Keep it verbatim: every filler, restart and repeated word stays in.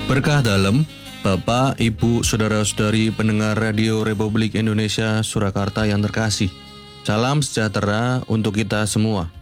Berkah dalam, Bapak, Ibu, Saudara-saudari pendengar Radio Republik Indonesia Surakarta yang terkasih. Salam sejahtera untuk kita semua.